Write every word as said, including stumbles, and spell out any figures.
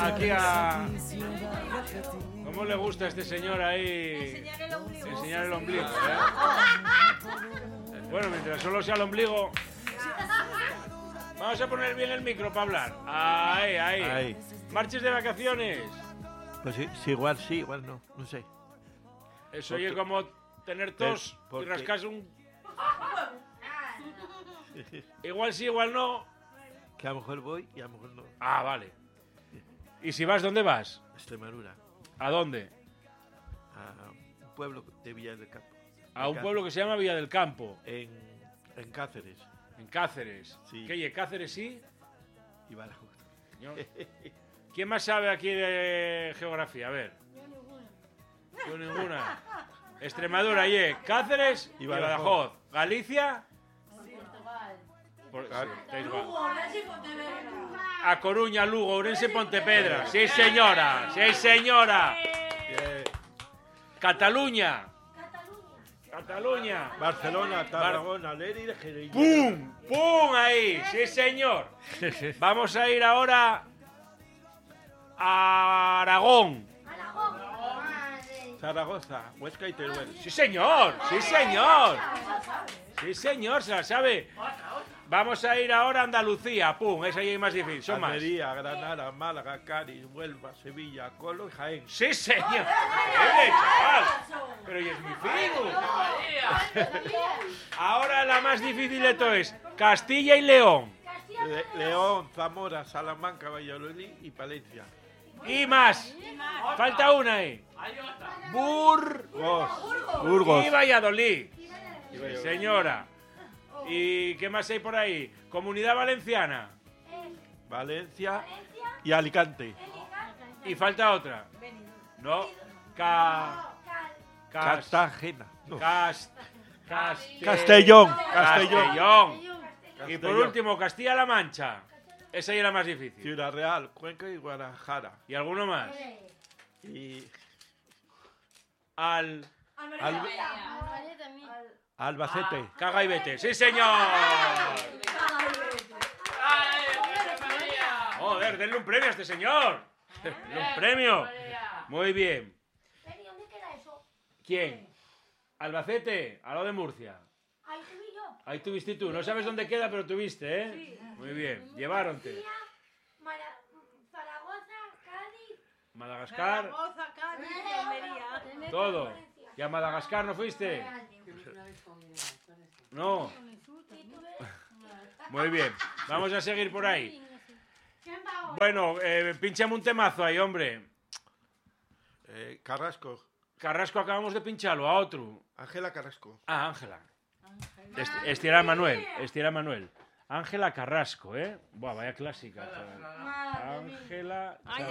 aquí a... ¿Cómo le gusta a este señor ahí? Enseñar el ombligo. Enseñar el ombligo, ¿eh? Bueno, mientras solo sea el ombligo... Vamos a poner bien el micro para hablar. Ahí, ahí. Ahí. ¿Marches de vacaciones? Pues sí, sí, igual sí, igual no, no sé. Eso oye como tener tos y porque- rascarse un... Igual sí, igual no. Que a lo mejor voy y a lo mejor no. Ah, vale. ¿Y si vas, dónde vas? Extremadura, ¿A dónde? a un pueblo de Villa del Campo. A un Cá- pueblo que se llama Villa del Campo, En, en Cáceres en Cáceres. Sí. ¿Qué oye, Cáceres sí? y Badajoz. Señor. ¿Quién más sabe aquí de geografía? A ver. Tú ninguna. Extremadura, oye, Cáceres y Y Badajoz. Badajoz. ¿Galicia? Por- sí, estáis mal. A Coruña, Lugo, Ourense, Pontepedra. Sí, señora. Sí, señora. Bien. Cataluña. Cataluña. Barcelona, Tarragona, Lérida, Jerez. ¡Pum! ¡Pum! Ahí. Sí, señor. Vamos a ir ahora a Aragón. Zaragoza, Huesca y Teruel. Sí, señor. Sí, señor. Sí, señor. Se la sabe. Vamos a ir ahora a Andalucía. ¡Pum! Esa ahí es más difícil. Son más. Almería, Granada, Málaga, Cádiz, Huelva, Sevilla, Colo y Jaén. Sí, señor. ¡Qué chaval! Pero y es muy fino. Ahora la más difícil de todo es Castilla y León. Le- León, Zamora, Salamanca, Valladolid y Palencia. Y más. Falta una ahí. Burgos. Burgos. Y Valladolid. Sí, señora. ¿Y qué más hay por ahí? Comunidad Valenciana. Valencia y Alicante. Y falta otra. No. Ca... Cas... Cartagena. No. Cas... Castel- Castellón. Castellón. Castellón. Y por Castellón. último, Castilla-La Mancha. Esa ya era más difícil. Ciudad Real, Cuenca y Guadalajara. ¿Y alguno más? Y Al... Al- Albacete. Caga y vete. ¡Sí, señor! Joder, denle un premio a este señor. Denle un premio. Muy bien. ¿Dónde queda eso? ¿Quién? Albacete, a lo de Murcia. Ahí subí yo. Ahí tuviste tú. No sabes dónde queda, pero tuviste, ¿eh? Muy bien. Lleváronte. Mara- Zaragoza, Cádiz. Madagascar, Zaragoza, Cádiz y Almería. todo. ¿Y a Madagascar no fuiste? No. Muy bien. Vamos a seguir por ahí. ¿Quién va ahora? Bueno, eh, pinchame un temazo ahí, hombre. Eh, Carrasco. Carrasco acabamos de pincharlo, a otro. Ángela Carrasco. Ah, Ángela. Este, este era Manuel, este era Manuel. Ángela Carrasco, ¿eh? Buah, vaya clásica. chaval. Ángela...